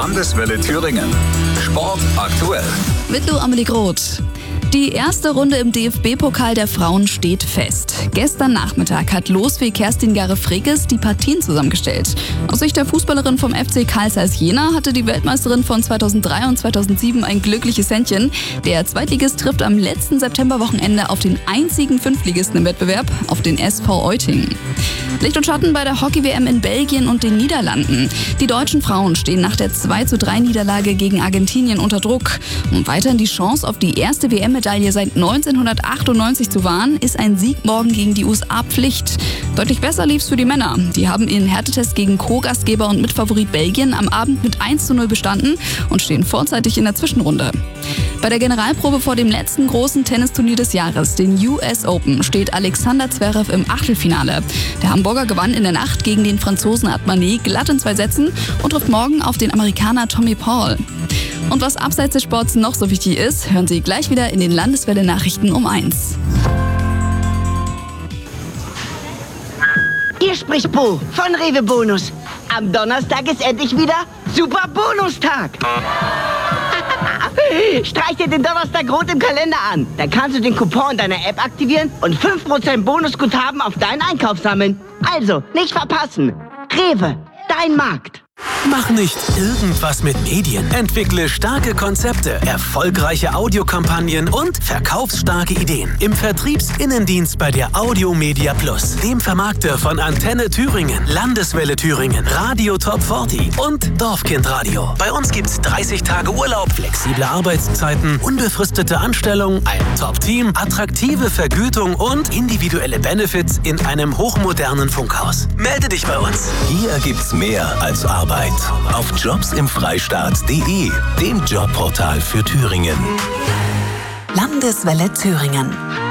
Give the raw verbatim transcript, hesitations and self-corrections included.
Landeswelle Thüringen. Sport aktuell. Mit Lou Amelie Groth. Die erste Runde im D F B-Pokal der Frauen steht fest. Gestern Nachmittag hat Losfee Kerstin Garre-Frekes die Partien zusammengestellt. Aus Sicht der Fußballerin vom F C Carl Zeiss Jena hatte die Weltmeisterin von zweitausenddrei und zweitausendsieben ein glückliches Händchen. Der Zweitligist trifft am letzten Septemberwochenende auf den einzigen Fünftligisten im Wettbewerb, auf den S V Eutingen. Licht und Schatten bei der Hockey-W M in Belgien und den Niederlanden. Die deutschen Frauen stehen nach der zwei zu drei Niederlage gegen Argentinien unter Druck. Um weiterhin die Chance auf die erste W M-Medaille seit neunzehnhundertachtundneunzig zu wahren, ist ein Sieg morgen gegen die U S A Pflicht. Deutlich besser lief's für die Männer. Die haben ihren Härtetest gegen Co-Gastgeber und Mitfavorit Belgien am Abend mit eins zu null bestanden und stehen vorzeitig in der Zwischenrunde. Bei der Generalprobe vor dem letzten großen Tennisturnier des Jahres, den U S Open, steht Alexander Zverev im Achtelfinale. Der Hamburger gewann in der Nacht gegen den Franzosen Atmanet glatt in zwei Sätzen und trifft morgen auf den Amerikaner Tommy Paul. Und was abseits des Sports noch so wichtig ist, hören Sie gleich wieder in den Landeswelle-Nachrichten um eins. Hier spricht Bo von Rewe Bonus. Am Donnerstag ist endlich wieder Super Bonustag. Streich dir den Donnerstag rot im Kalender an. Da kannst du den Coupon deiner App aktivieren und fünf Prozent Bonusguthaben auf deinen Einkauf sammeln. Also, nicht verpassen. Rewe, dein Markt. Mach nicht irgendwas mit Medien. Entwickle starke Konzepte, erfolgreiche Audiokampagnen und verkaufsstarke Ideen. Im Vertriebsinnendienst bei der Audio Media Plus, dem Vermarkter von Antenne Thüringen, Landeswelle Thüringen, Radio Top vierzig und Dorfkind Radio. Bei uns gibt's dreißig Tage Urlaub, flexible Arbeitszeiten, unbefristete Anstellung, ein Top-Team, attraktive Vergütung und individuelle Benefits in einem hochmodernen Funkhaus. Melde dich bei uns. Hier gibt's mehr als Arbeit. Auf jobs im freistaat punkt de, dem Jobportal für Thüringen. Landeswelle Thüringen.